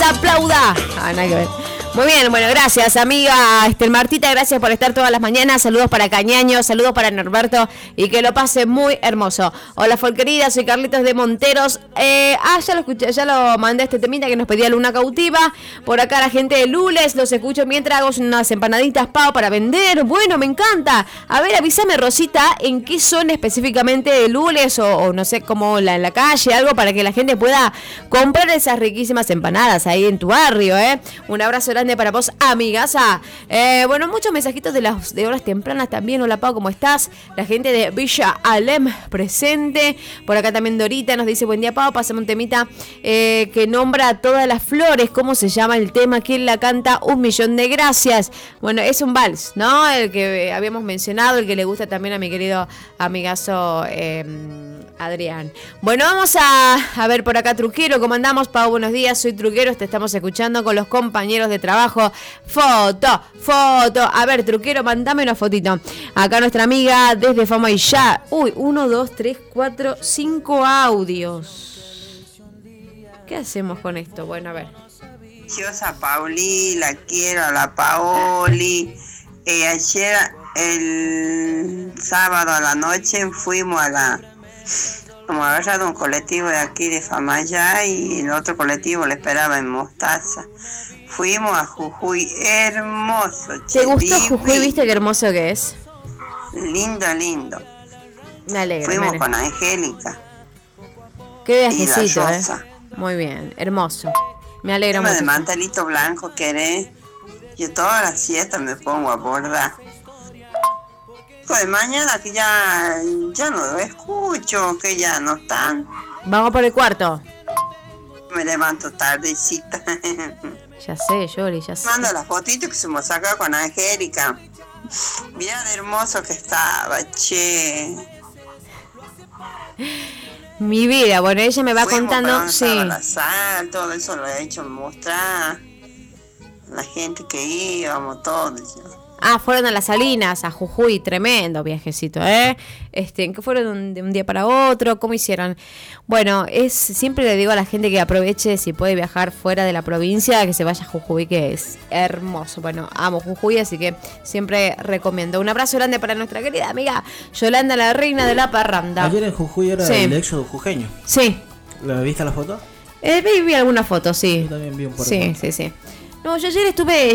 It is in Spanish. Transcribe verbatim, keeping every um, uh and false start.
aplauda. Ah, nada que ver. Muy bien, bueno, gracias amiga este, Martita, gracias por estar todas las mañanas, saludos para Cañaño, saludos para Norberto y que lo pase muy hermoso. Hola Folquerida, soy Carlitos de Monteros, eh, ah, ya lo escuché, ya lo mandé este temita que nos pedía Luna Cautiva, por acá la gente de Lules, los escucho mientras hago unas empanaditas Pau para vender, bueno, me encanta. A ver, avísame Rosita, en qué zona específicamente de Lules o, o no sé, como la, en la calle, algo para que la gente pueda comprar esas riquísimas empanadas ahí en tu barrio, ¿eh? Un abrazo grande para vos, amigaza. Eh, bueno, muchos mensajitos de las de horas tempranas también. Hola Pau, ¿cómo estás? La gente de Villa Alem presente. Por acá también Dorita nos dice, buen día Pau, pásame un temita eh, que nombra a todas las flores. ¿Cómo se llama el tema? ¿Quién la canta? Un millón de gracias. Bueno, es un vals, ¿no? El que habíamos mencionado, el que le gusta también a mi querido amigazo eh, Adrián. Bueno, vamos a, a ver por acá Truquero, ¿cómo andamos? Pau, buenos días, soy Truquero, te estamos escuchando con los compañeros de trabajo. Foto, foto. A ver, Truquero, mandame una fotito. Acá nuestra amiga desde Fama y Ya. Uy, uno, dos, tres, cuatro, cinco audios. ¿Qué hacemos con esto? Bueno, a ver. Preciosa Pauli, la quiero a la Paoli. Eh, ayer, el sábado a la noche, fuimos a la... Como agarrado un colectivo de aquí de Famaya y el otro colectivo le esperaba en Mostaza. Fuimos a Jujuy, hermoso. ¿Te gustó Jujuy? ¿Viste qué hermoso que es? Lindo, lindo. Me alegro. Fuimos me con Angélica. Qué viajecito, y la eh. Muy bien, hermoso. Me alegro mucho. De mantelito blanco querés. Yo todas las siestas me pongo a bordar. De mañana que ya, ya no lo escucho, que ya no están. Vamos por el cuarto. Me levanto tardecita. Ya sé, Yori, ya sé. Mando la fotito que se me saca con Angélica. Mira de hermoso que estaba, che. Mi vida, bueno, ella me va Fuimos contando. Sí. La sal, todo eso lo he hecho mostrar. La gente que íbamos, todo. Ah, fueron a las Salinas, a Jujuy, tremendo viajecito, ¿eh? Este, ¿qué fueron de un día para otro? ¿Cómo hicieron? Bueno, es siempre le digo a la gente que aproveche, si puede viajar fuera de la provincia, que se vaya a Jujuy, que es hermoso. Bueno, amo Jujuy, así que siempre recomiendo. Un abrazo grande para nuestra querida amiga Yolanda, la reina de la parranda. Ayer en Jujuy era sí. El éxodo jujeño. Sí. ¿La viste la foto? Eh, vi, vi alguna foto, sí. Yo también vi un par de Sí, fotos. sí, sí. No, yo ayer estuve...